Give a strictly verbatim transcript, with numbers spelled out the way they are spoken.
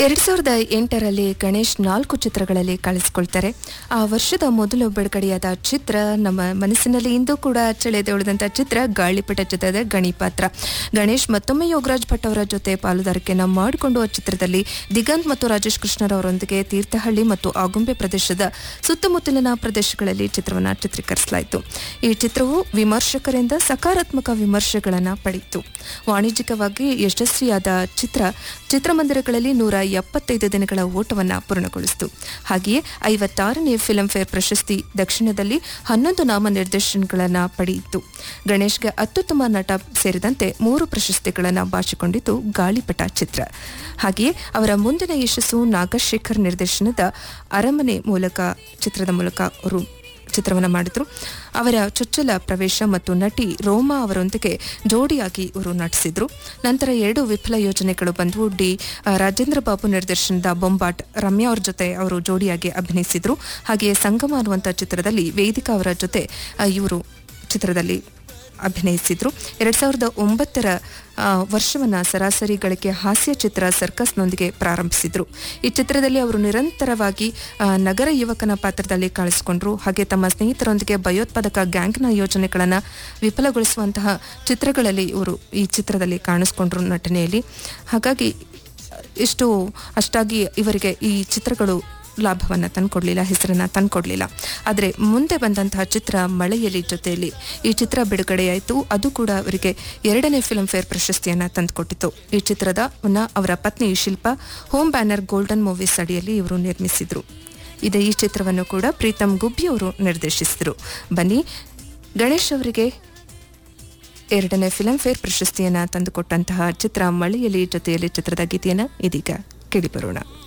ಎರಡ್ ಸಾವಿರದ ಎಂಟರಲ್ಲಿ ಗಣೇಶ್ ನಾಲ್ಕು ಚಿತ್ರಗಳಲ್ಲಿ ಕಾಣಿಸಿಕೊಳ್ತಾರೆ. ಆ ವರ್ಷದ ಮೊದಲು ಬಿಡುಗಡೆಯಾದ ಚಿತ್ರ ನಮ್ಮ ಮನಸ್ಸಿನಲ್ಲಿ ಇಂದು ಕೂಡ ಅಚ್ಚಳಿಯದೆ ಉಳಿದಂತಹ ಚಿತ್ರ ಗಾಳಿಪಟ ಚಿತ್ರದ ಗಣಿ ಪಾತ್ರ. ಗಣೇಶ್ ಮತ್ತೊಮ್ಮೆ ಯೋಗರಾಜ್ ಭಟ್ ಅವರ ಜೊತೆ ಪಾಲುದಾರಿಕೆಯನ್ನು ಮಾಡಿಕೊಂಡು ಆ ಚಿತ್ರದಲ್ಲಿ ದಿಗಂತ್ ಮತ್ತು ರಾಜೇಶ್ ಕೃಷ್ಣರವರೊಂದಿಗೆ ತೀರ್ಥಹಳ್ಳಿ ಮತ್ತು ಆಗುಂಬೆ ಪ್ರದೇಶದ ಸುತ್ತಮುತ್ತಲಿನ ಪ್ರದೇಶಗಳಲ್ಲಿ ಚಿತ್ರವನ್ನು ಚಿತ್ರೀಕರಿಸಲಾಯಿತು. ಈ ಚಿತ್ರವು ವಿಮರ್ಶಕರಿಂದ ಸಕಾರಾತ್ಮಕ ವಿಮರ್ಶೆಗಳನ್ನು ಪಡೆಯಿತು. ವಾಣಿಜ್ಯಿಕವಾಗಿ ಯಶಸ್ವಿಯಾದ ಚಿತ್ರ ಚಿತ್ರಮಂದಿರಗಳಲ್ಲಿ ನೂರ ಎಪ್ಪತ್ತೈದು ದಿನಗಳ ಓಟವನ್ನು ಪೂರ್ಣಗೊಳಿಸಿತು. ಹಾಗೆಯೇ ಐವತ್ತಾರನೇ ಫಿಲ್ಮ್ ಫೇರ್ ಪ್ರಶಸ್ತಿ ದಕ್ಷಿಣದಲ್ಲಿ ಹನ್ನೊಂದು ನಾಮ ನಿರ್ದೇಶನಗಳನ್ನು ಪಡೆಯಿತು. ಗಣೇಶ್ಗೆ ಅತ್ಯುತ್ತಮ ನಟ ಸೇರಿದಂತೆ ಮೂರು ಪ್ರಶಸ್ತಿಗಳನ್ನು ಬಾಚಿಕೊಂಡಿತು ಗಾಳಿಪಟ ಚಿತ್ರ. ಹಾಗೆಯೇ ಅವರ ಮುಂದಿನ ಯಶಸ್ಸು ನಾಗಶೇಖರ್ ನಿರ್ದೇಶನದ ಅರಮನೆ ಮೂಲಕ ಚಿತ್ರದ ಮೂಲಕ ಅವರು ಚಿತ್ರವನ್ನು ಮಾಡಿದ್ರು. ಅವರ ಚೊಚ್ಚಲ ಪ್ರವೇಶ ಮತ್ತು ನಟಿ ರೋಮಾ ಅವರೊಂದಿಗೆ ಜೋಡಿಯಾಗಿ ಇವರು ನಟಿಸಿದ್ರು. ನಂತರ ಎರಡು ವಿಫಲ ಯೋಜನೆಗಳು ಬಂದವು. ಡಿ ರಾಜೇಂದ್ರ ಬಾಬು ನಿರ್ದೇಶನದ ಬೊಂಬಾಟ್ ರಮ್ಯಾ ಅವರ ಜೊತೆ ಅವರು ಜೋಡಿಯಾಗಿ ಅಭಿನಯಿಸಿದ್ರು. ಹಾಗೆಯೇ ಸಂಗಮ ಅನ್ನುವಂಥ ಚಿತ್ರದಲ್ಲಿ ವೇದಿಕಾ ಅವರ ಜೊತೆ ಇವರು ಚಿತ್ರದಲ್ಲಿ ಅಭಿನಯಿಸಿದ್ರು. ಎರಡ್ ಸಾವಿರದ ಒಂಬತ್ತರ ವರ್ಷವನ್ನ ಸರಾಸರಿ ಗಳಿಕೆ ಹಾಸ್ಯ ಚಿತ್ರ ಸರ್ಕಸ್ನೊಂದಿಗೆ ಪ್ರಾರಂಭಿಸಿದ್ರು. ಈ ಚಿತ್ರದಲ್ಲಿ ಅವರು ನಿರಂತರವಾಗಿ ನಗರ ಯುವಕನ ಪಾತ್ರದಲ್ಲಿ ಕಾಣಿಸಿಕೊಂಡ್ರು. ಹಾಗೆ ತಮ್ಮ ಸ್ನೇಹಿತರೊಂದಿಗೆ ಭಯೋತ್ಪಾದಕ ಗ್ಯಾಂಗ್ನ ಯೋಜನೆಗಳನ್ನು ವಿಫಲಗೊಳಿಸುವಂತಹ ಚಿತ್ರಗಳಲ್ಲಿ ಇವರು ಈ ಚಿತ್ರದಲ್ಲಿ ಕಾಣಿಸಿಕೊಂಡ್ರು ನಟನೆಯಲ್ಲಿ. ಹಾಗಾಗಿ ಇಷ್ಟು ಅಷ್ಟಾಗಿ ಇವರಿಗೆ ಈ ಚಿತ್ರಗಳು ಲಾಭವನ್ನು ತಂದುಕೊಡ್ಲಿಲ್ಲ, ಹೆಸರನ್ನು ತಂದುಕೊಡ್ಲಿಲ್ಲ. ಆದರೆ ಮುಂದೆ ಬಂದಂತಹ ಚಿತ್ರ ಮಳೆಯಲ್ಲಿ ಜೊತೆಯಲ್ಲಿ ಈ ಚಿತ್ರ ಬಿಡುಗಡೆಯಾಯಿತು. ಅದು ಕೂಡ ಅವರಿಗೆ ಎರಡನೇ ಫಿಲ್ಮ್ ಫೇರ್ ಪ್ರಶಸ್ತಿಯನ್ನು ತಂದುಕೊಟ್ಟಿತು. ಈ ಚಿತ್ರದನ್ನ ಅವರ ಪತ್ನಿ Shilpa home banner golden movies ಅಡಿಯಲ್ಲಿ ಇವರು ನಿರ್ಮಿಸಿದ್ರು. ಇದೇ ಈ ಚಿತ್ರವನ್ನು ಕೂಡ ಪ್ರೀತಮ್ ಗುಬ್ಬಿ ಅವರು ನಿರ್ದೇಶಿಸಿದರು. ಬನ್ನಿ, ಗಣೇಶ್ ಅವರಿಗೆ ಎರಡನೇ ಫಿಲ್ಮ್ ಫೇರ್ ಪ್ರಶಸ್ತಿಯನ್ನು ತಂದುಕೊಟ್ಟಂತಹ ಚಿತ್ರ ಮಳೆಯಲ್ಲಿ ಜೊತೆಯಲ್ಲಿ ಚಿತ್ರದ ಗೀತೆಯನ್ನು ಇದೀಗ ಕೇಳಿಬರೋಣ.